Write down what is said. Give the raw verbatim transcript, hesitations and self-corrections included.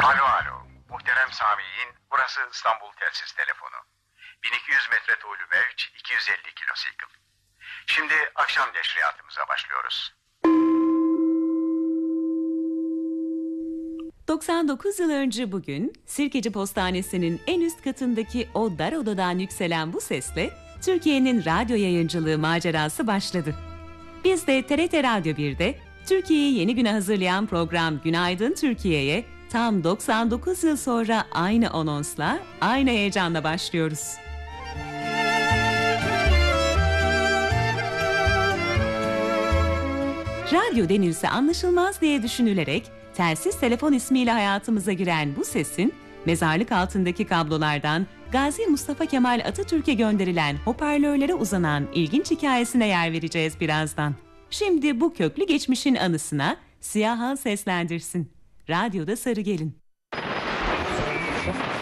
Alo alo. Muhterem Sami'in, burası İstanbul Telsiz Telefonu. bin iki yüz metre tuğlu mevç, iki yüz elli kilosikl. Şimdi akşam neşriyatımıza başlıyoruz. doksan dokuz yıl önce bugün Sirkeci Postanesi'nin en üst katındaki o dar odadan yükselen bu sesle Türkiye'nin radyo yayıncılığı macerası başladı. Biz de T R T Radyo bir'de Türkiye'yi yeni güne hazırlayan program Günaydın Türkiye'ye tam doksan dokuz yıl sonra aynı anonsla, aynı heyecanla başlıyoruz. Radyo denilse anlaşılmaz diye düşünülerek telsiz telefon ismiyle hayatımıza giren bu sesin, mezarlık altındaki kablolardan Gazi Mustafa Kemal Atatürk'e gönderilen hoparlörlere uzanan ilginç hikayesine yer vereceğiz birazdan. Şimdi bu köklü geçmişin anısına Siyah Hal seslendirsin. Radyoda Sarı Gelin.